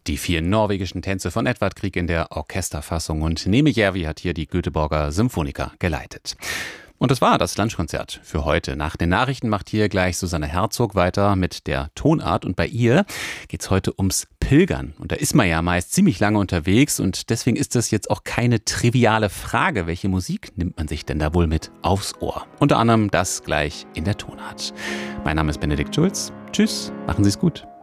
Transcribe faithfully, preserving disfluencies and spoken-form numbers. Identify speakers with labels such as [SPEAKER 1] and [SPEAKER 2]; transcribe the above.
[SPEAKER 1] Die vier norwegischen Tänze von Edvard Grieg in der Orchesterfassung und Neme Järvi hat hier die Göteborger Symphoniker geleitet. Und das war das Lunchkonzert für heute. Nach den Nachrichten macht hier gleich Susanne Herzog weiter mit der Tonart. Und bei ihr geht's heute ums Pilgern. Und da ist man ja meist ziemlich lange unterwegs. Und deswegen ist das jetzt auch keine triviale Frage. Welche Musik nimmt man sich denn da wohl mit aufs Ohr? Unter anderem das gleich in der Tonart. Mein Name ist Benedikt Schulz. Tschüss, machen Sie es gut.